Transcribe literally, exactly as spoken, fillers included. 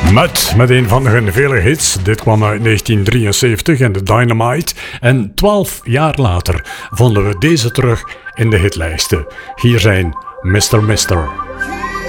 Met, met een van hun vele hits. Dit kwam uit negentien drieënzeventig in de Dynamite. En twaalf jaar later vonden we deze terug in de hitlijsten. Hier zijn mister mister